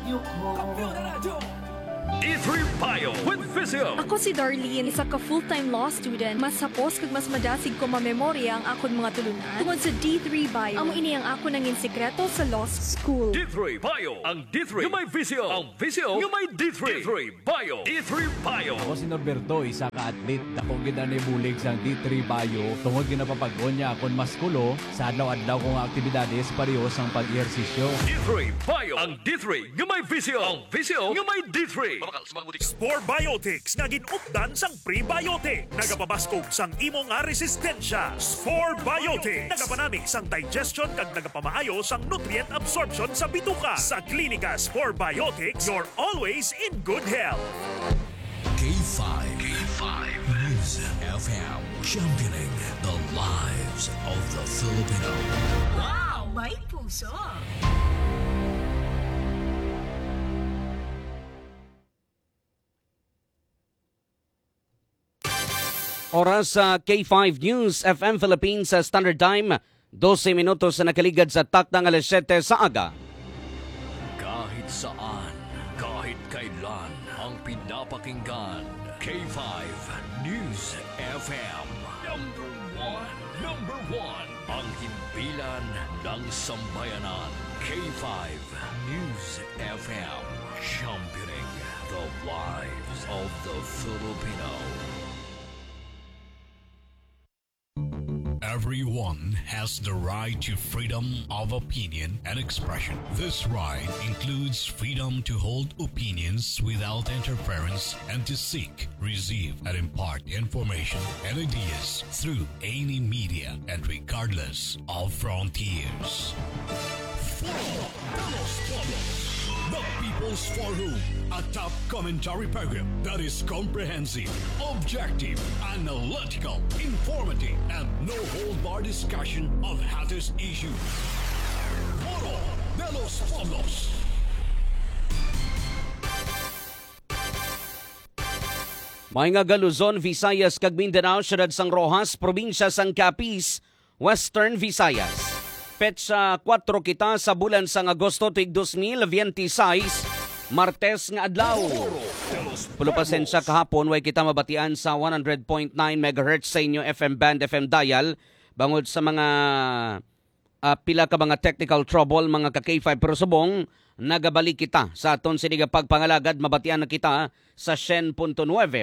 D3 Bio with Visio. Ako si Darlene, isa ka full-time law student. Mas hapos kag mas madasig ko mamemorya ang akon mga tulunan tungod sa D3 Bio. Amo ini ang ako nangin sekreto sa law school. D3 Bio. Ang D3 yung may Visio. Ang Visio yung may D3. D3 Bio. D3 Bio. Ako si Norberto, isa ka atlet. Ako gina ni bulig sa D3 Bio. Tungod ginapapagod niya akong maskulo sa adlaw-adlaw kong aktibidades parehos ang pag-ehersisyo. D3 Bio. Ang D3 yung may Visio. Ang Visio yung may D3. Spore Biotics nga ginupdan sang prebiotic. Nagapabaskog sang imo nga resistensya. Spore Biotics nagapanamig sang digestion kag nagapamaayo sang nutrient absorption sa bituka. Sa klinika Spore Biotics, you're always in good health. K5 News FM, championing the lives of the Filipino. Wow, may puso! Oras sa K5 News FM Philippines sa Standard Time, 12 minutos na nakaligad sa taktang alas 7 sa aga. Kahit saan, kahit kailan, ang pinapakinggan. K5 News FM. Number one. Ang himpilan ng sambayanan. K5 News FM. Championing the lives of the Filipino. Everyone has the right to freedom of opinion and expression. This right includes freedom to hold opinions without interference and to seek, receive, and impart information and ideas through any media and regardless of frontiers. The People's Forum, a top commentary program that is comprehensive, objective, analytical, informative, and no-hold-bar discussion of hottest issues. Foro de los Pueblos. Mahinga Luzon, Visayas, kag Mindanao, Siyudad sang Rojas, Probinsya sang Capiz, Western Visayas. Petsa 4 kita sa bulan sang Agosto tuig 2026, Martes nga adlaw. Pulo pasensya kahapon, way kita mabatian sa 100.9 MHz sa inyo FM band, FM dial, bangod sa mga pila ka mga technical trouble, mga ka-K5, pero subong, nagabalik kita sa aton siniga pagpangalagad, mabatian na kita sa 100.9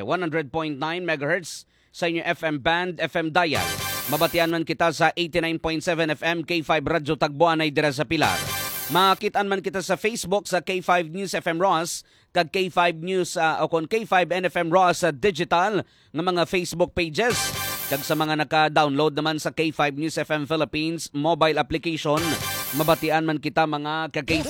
MHz sa inyo FM band, FM dial. Mabatian man kita sa 89.7 FM K5 Radyo Tagbuan ay dira sa Pilar. Makitaan man kita sa Facebook sa K5 News FM Ross kag K5 News o kon K5 NFM Ross sa digital ng mga Facebook pages. Kag sa mga naka-download naman sa K5 News FM Philippines mobile application, mabatian man kita mga ka-K5.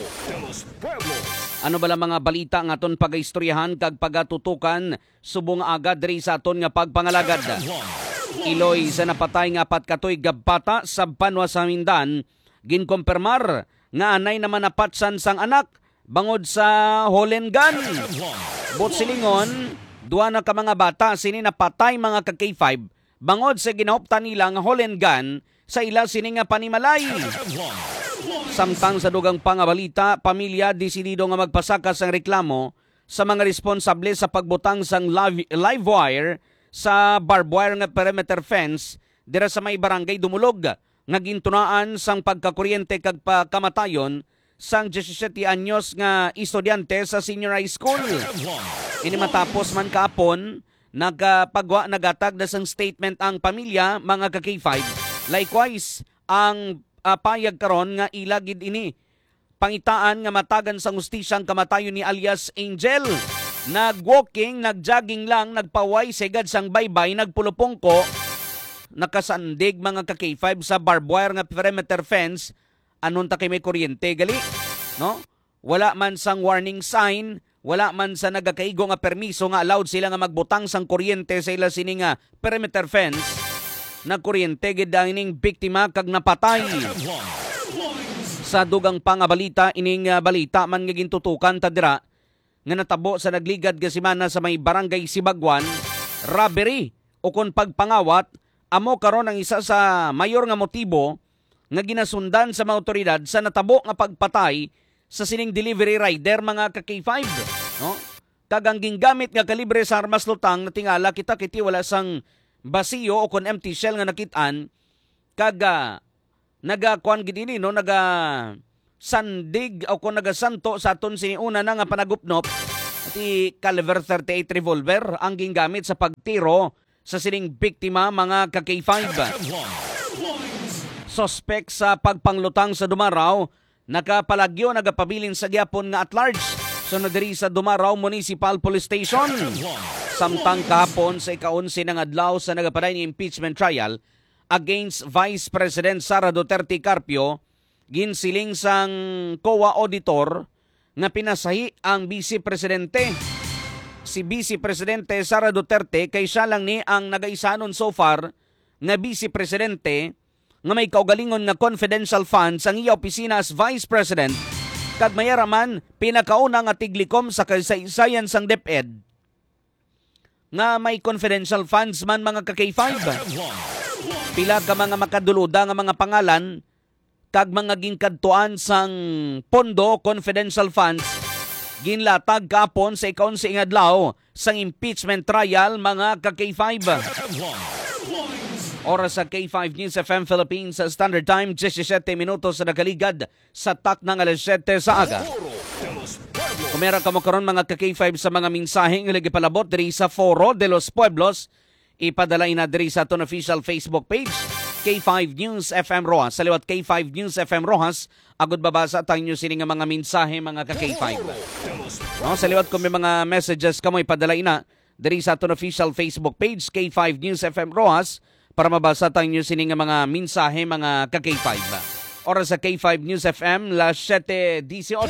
Ano bala mga balita nga aton pagaistoryahan kag pagatutukan subong agad diri sa aton nga pagpangalagad. Iloy sa napatay nga 4 katoy gabata sa Banwa sa Mindan, ginkompirmar nga anay naman napatsan sang anak bangod sa Holengan. Butsilingon, 2 na ka mga bata sini napatay mga ka-K5 bangod sa ginahuptan nila nga Holengan sa ila sini nga panimalay. Samtang sa dugang pangabalita, pamilya desidido nga magpasaka sang reklamo sa mga responsable sa pagbutang sang live wire sa barbed wire nga perimeter fence dira sa may barangay Dumulog nga gintunaan sang pagkakuryente kag pagkamatayon sang 17 anyos nga estudyante sa senior high school. Ini matapos man kahapon nagpagwa nagatag na sang statement ang pamilya mga ka-K5. Likewise, ang payag karon nga ilagid ini pangitaan nga matagan sang hustisyang kamatayon ni alias Angel. Nag-walking, nag-jogging lang, nagpaway, segad sang baybay, nagpulupong nakasandig mga ka-K5 sa barbed wire nga perimeter fence, anon ta kay may kuryente, gali? No? Wala man sang warning sign, wala man sa nagakaigo nga permiso nga allowed sila nga magbutang sang kuryente sa ila sini nga perimeter fence, nagkuryente gid ining biktima kag napatay. Sa dugang pangabalita, ining balita man nga gintutukan ta dira, nga natabo sa nagligad nga semana sa may barangay Sibagwan, robbery o kon pagpangawat, amo karon ang isa sa mayor nga motibo nga ginasundan sa mga otoridad sa natabo nga pagpatay sa sining delivery rider mga ka-K5. No? Kag ang gingamit nga kalibre sa armas lutang na tingala kita kiti wala sang basiyo o kon empty shell nga nakitaan kag nagakuan gid ini no naga sandig o kon nagasanto sa aton siniuna na nga panagupnop ati caliber 38 revolver ang gingamit sa pagtiro sa sining biktima mga ka-K5. Suspect sa pagpanglutang sa Dumaraw nakapalagyo nagapabilin sa gyapon nga at large sunod diri sa Dumaraw Municipal Police Station. Samtang kahapon sa ika-11 ng adlaw sa nagapaday ni impeachment trial against Vice President Sara Duterte Carpio, ginsiling sang COA auditor nga pinasahi ang Vice Presidente. Si Vice Presidente Sara Duterte kay siya lang ni ang nagaisanon so far nga Vice Presidente nga may kaugalingon nga confidential funds ang iya opisina as Vice President kag mayaraman pinakauna nga tiglikom sa kasaysayan sang DepEd nga may confidential funds man mga ka-K5. Pila ka mga makaduluda nga mga pangalan kag mga ginkadtuan sang pondo confidential funds ginlatag kapon sa ika-11 nga adlaw sang impeachment trial mga ka-K5. Oras sa K5 News FM Philippines sa Standard Time 17 minutos sa nakaligad sa tak ng alas 7 sa aga. Kumera ka mo karon mga ka-K5 sa mga mensaheng nagipalabot diri sa Foro de los Pueblos, ipadala na diri sa aton official Facebook page K5 News FM Rojas. Sa liwat K5 News FM Rojas, agud babasa tayo sini nga mga mensahe mga ka-K5. No, sa liwat kung may mga messages kamo ipadala na diri sa aton official Facebook page K5 News FM Rojas para mabasa tayo sini nga mga mensahe mga ka-K5. Oras sa K5 News FM las 7:18.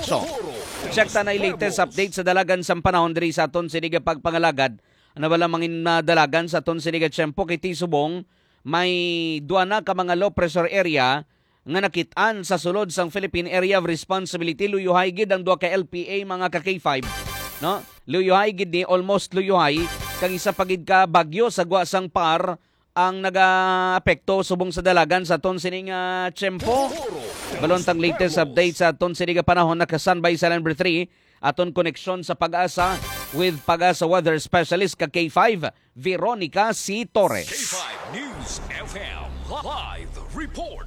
Check ta na latest update sa dalagan sa panahon diri sa aton siniga pagpangalagad. Ano wala mangin dalagan sa aton siniga tiyempo kay Tisubong may duana ka mga low pressure area nga nakitaan sa sulod sang Philippine Area of Responsibility. Luyuhay gid ang duha ka LPA mga ka-K5. No? Luyuhay gid ni almost luyuhay kag isa pagid ka bagyo sa gwa sang par ang naga-apekto subong sa dalagan sa aton sining tiyempo. Balontang latest update sa aton sining panahon naka-standby sa number 3 aton koneksyon sa Pag-asa with Pag-asa weather specialist ka K5 Veronica C. Torres. K5 News FM Live Report.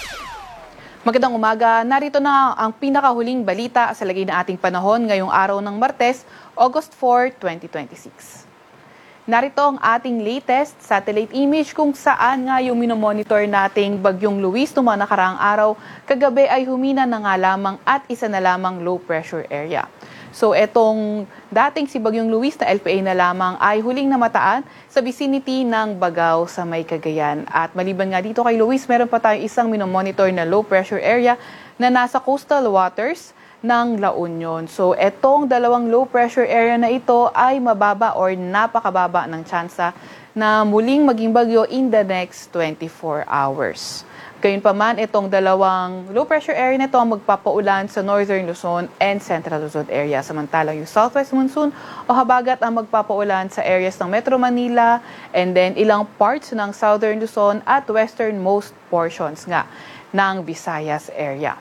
Magandang umaga. Narito na ang pinakahuling balita sa lagay na ating panahon ngayong araw ng Martes, August 4, 2026. Narito ang ating latest satellite image kung saan nga yung minomonitor nating Bagyong Luis noong mga nakaraang araw. Kagabi ay humina na nga lamang at isa na lamang low pressure area. So etong dating si Bagyong Luis na LPA na lamang ay huling namataan sa vicinity ng Bagao sa May Cagayan. At maliban nga dito kay Luis, meron pa tayong isang minomonitor na low pressure area na nasa coastal waters ng La Union. So etong dalawang low pressure area na ito ay mababa or napakababa ng tsansa na muling maging bagyo in the next 24 hours. Gayunpaman, itong dalawang low pressure area na ito ang magpapaulan sa Northern Luzon and Central Luzon area. Samantalang yung Southwest Monsoon o habagat ang magpapaulan sa areas ng Metro Manila and then ilang parts ng Southern Luzon at westernmost portions nga ng Visayas area.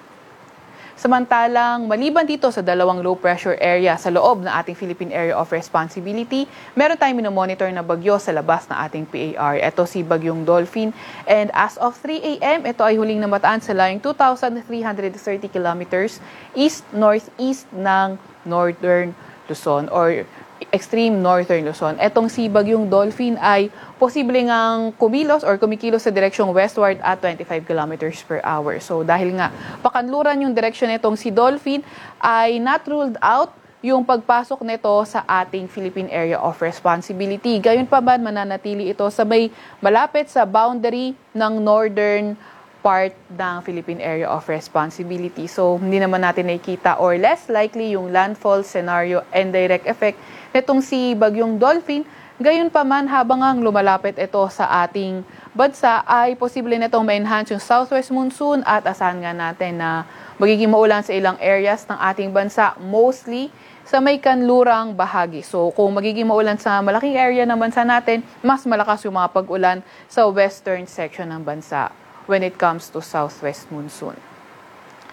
Samantalang, maliban dito sa dalawang low pressure area sa loob ng ating Philippine Area of Responsibility, meron tayong minomonitor na bagyo sa labas ng ating PAR. Ito si Bagyong Dolphin. And as of 3 a.m., ito ay huling namataan sa layong 2,330 kilometers east-northeast ng Northern Luzon or extreme Northern Luzon. Etong si Bagyong Dolphin ay posible ngang kumikilos sa direksyong westward at 25 kilometers per hour. So dahil nga pakanluran yung direksyon nitong si Dolphin ay not ruled out yung pagpasok nito sa ating Philippine Area of Responsibility. Gayon pa man mananatili ito sa may malapit sa boundary ng northern part ng Philippine Area of Responsibility. So hindi naman natin nakikita or less likely yung landfall scenario and direct effect nitong si Bagyong Dolphin. Gayon pa man, habang ang lumalapit ito sa ating bansa, ay posible nitong ma-enhance yung southwest monsoon at asahan nga natin na magiging maulan sa ilang areas ng ating bansa, mostly sa may kanlurang bahagi. So kung magiging maulan sa malaking area ng bansa natin, mas malakas yung mga pag-ulan sa western section ng bansa when it comes to southwest monsoon.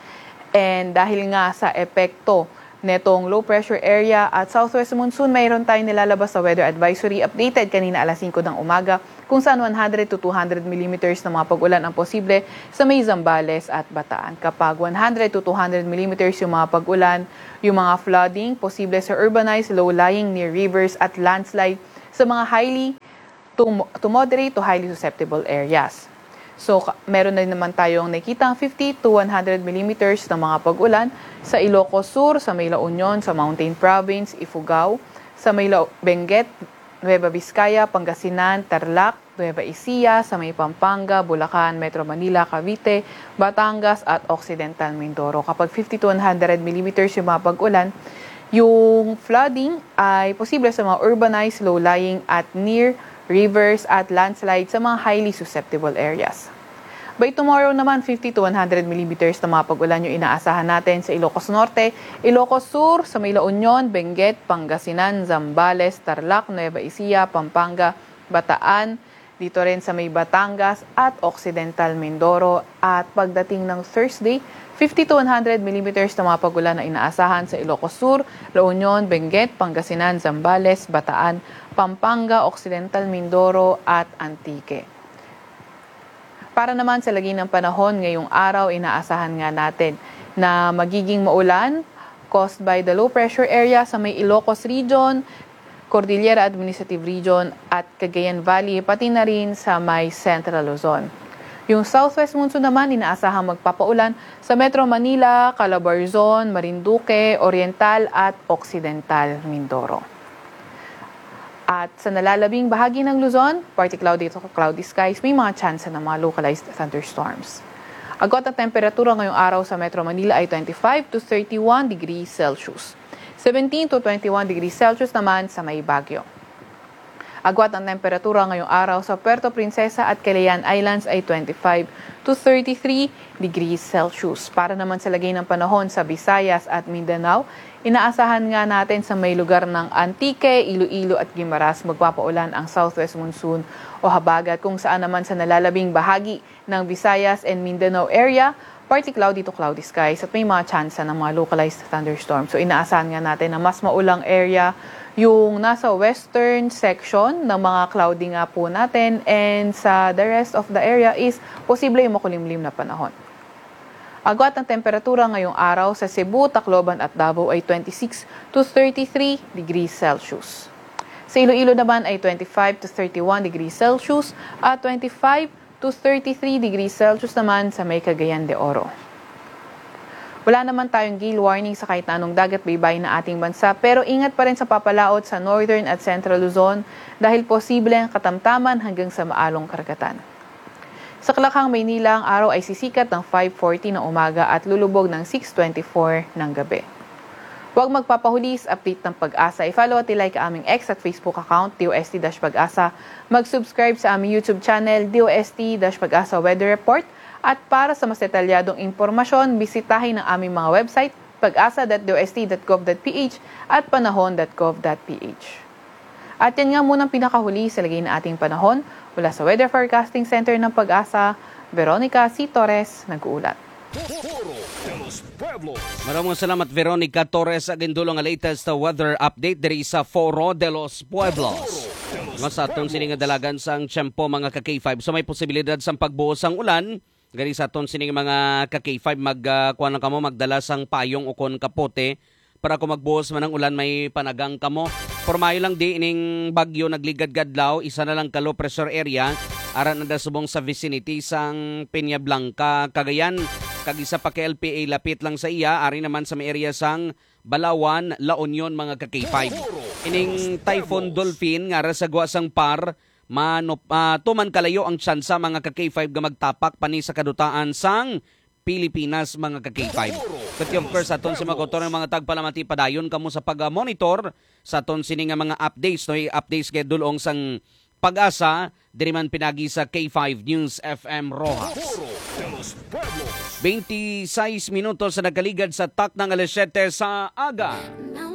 And dahil nga sa epekto netong low pressure area at southwest monsoon, mayroon tayong nilalabas sa weather advisory updated kanina alas 5 ng umaga kung saan 100 to 200 millimeters na mga pag-ulan ang posible sa may Zambales at Bataan. Kapag 100 to 200 millimeters yung mga pag-ulan, yung mga flooding, posible sa urbanized, low-lying near rivers at landslide sa mga highly to moderate to highly susceptible areas. So, meron na naman tayong nakikita 50 to 100 millimeters na mga pag-ulan sa Ilocos Sur, sa may La Union, sa Mountain Province, Ifugao, sa may Benguet, Nueva Vizcaya, Pangasinan, Tarlac, Nueva Ecija, sa may Pampanga, Bulacan, Metro Manila, Cavite, Batangas at Occidental Mindoro. Kapag 50 to 100 millimeters yung mga pag-ulan, yung flooding ay posible sa mga urbanized, low-lying at near rivers at landslides sa mga highly susceptible areas. By tomorrow naman, 50 to 100 millimeters na mga pag-ulan yung inaasahan natin sa Ilocos Norte, Ilocos Sur, sa may La Union, Benguet, Pangasinan, Zambales, Tarlac, Nueva Ecija, Pampanga, Bataan, dito rin sa may Batangas at Occidental Mindoro. At pagdating ng Thursday, 50 to 100 millimeters na mga pag-ulan na inaasahan sa Ilocos Sur, La Union, Benguet, Pangasinan, Zambales, Bataan, Pampanga, Occidental Mindoro at Antique. Para naman sa lagi ng panahon ngayong araw, inaasahan nga natin na magiging maulan caused by the low pressure area sa may Ilocos Region, Cordillera Administrative Region at Cagayan Valley, pati na rin sa may Central Luzon. Yung southwest monsoon naman, inaasahang magpapaulan sa Metro Manila, Calabarzon, Marinduque, Oriental at Occidental Mindoro. At sa nalalabing bahagi ng Luzon, partly cloudy to cloudy skies, may mga chance ng mga localized thunderstorms. Agwat ang temperatura ngayong araw sa Metro Manila ay 25 to 31 degrees Celsius. 17 to 21 degrees Celsius naman sa may Baguio. Agwat ang temperatura ngayong araw sa Puerto Princesa at Calayan Islands ay 25 to 33 degrees Celsius. Para naman sa lagay ng panahon sa Visayas at Mindanao, inaasahan nga natin sa may lugar ng Antique, Iloilo at Guimaras magpapaulan ang southwest monsoon o habagat, kung saan naman sa nalalabing bahagi ng Visayas and Mindanao area, partly cloudy to cloudy skies at may mga tsansa ng mga localized thunderstorms. So inaasahan nga natin na mas maulang area yung nasa western section ng mga cloudy nga po natin, and sa the rest of the area is posible yung makulimlim na panahon. Agwat ang temperatura ngayong araw sa Cebu, Tacloban at Davao ay 26 to 33 degrees Celsius. Sa Iloilo naman ay 25 to 31 degrees Celsius at 25 to 33 degrees Celsius naman sa may Cagayan de Oro. Wala naman tayong gale warning sa kahit na anong dagat baybayin na ating bansa, pero ingat pa rin sa papalaot sa Northern at Central Luzon dahil posible ang katamtaman hanggang sa maalong karagatan. Sa Kalakhang, Maynila, ang araw ay sisikat ng 5:40 ng umaga at lulubog ng 6:24 ng gabi. Huwag magpapahulis, update ng Pag-asa. I-follow at i-like ang aming X at Facebook account, DOST-Pag-asa. Mag-subscribe sa aming YouTube channel, DOST-Pag-asa Weather Report. At para sa mas detalyadong impormasyon, bisitahin ang aming mga website, pag-asa.dost.gov.ph at panahon.gov.ph. At yan nga munang pinakahuli sa lagay na ating panahon. Mula sa Weather Forecasting Center ng Pag-asa, Veronica C. Torres, nag-uulat. Maraming salamat, Veronica Torres. Agindulong ang latest weather update diri sa Foro de los Pueblos. Nga sa atong sininga dalagan sang tiyempo mga ka-K5. So may posibilidad sang pagbuhos sang ulan. Gani sa atong sininga mga ka-K5 magkuha lang kamo magdala sang payong o kon kapote para kung magbuhos man ang ulan may panagang kamo. Pormayo lang di ining bagyo nagligad-gadlaw, isa na lang ka low pressure area aran na subong sa vicinity sang Peña Blanca, Cagayan. Kag isa pa ka LPA lapit lang sa iya, ari naman sa may area sang Balawan, La Union mga ka-K5. Ining Typhoon Dolphin nga rasagwa sang par tuman kalayo ang tsansa mga ka-K5 ga magtapak pani sa kadutaan sang Pilipinas mga ka-K5. But of course, aton si magotor ng mga tagpalamati padayon kamo sa pag-monitor sa aton sini nga mga updates. No, updates kay dulong sang Pag-asa, diri man pinagi sa K5 News FM Rojas. 26 minutos sa nagkaligad sa tak ng alas 7 sa aga.